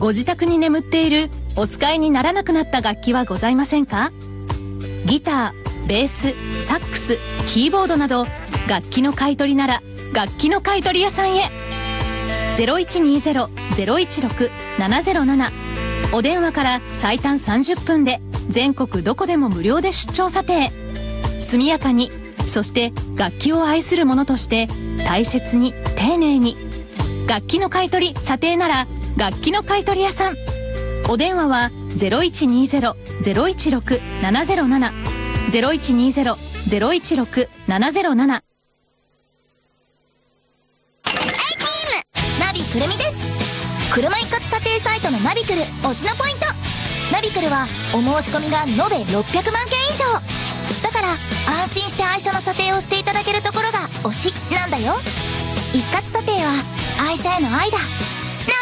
ご自宅に眠っているお使いにならなくなった楽器はございませんか？ギター、ベース、サックス、キーボードなど楽器の買い取りなら楽器の買い取り屋さんへ。0120-016-707、お電話から最短30分で全国どこでも無料で出張査定。速やかに、そして楽器を愛する者として大切に丁寧に。楽器の買い取り査定なら楽器の買い取り屋さん。お電話は 0120-016-707 0120-016-707。 ナビくるみです。車一括査定サイトのナビクル推しのポイント。ナビクルはお申し込みが延べ600万件以上だから、安心して愛車の査定をしていただけるところが推しなんだよ。一括査定は愛車への愛だ。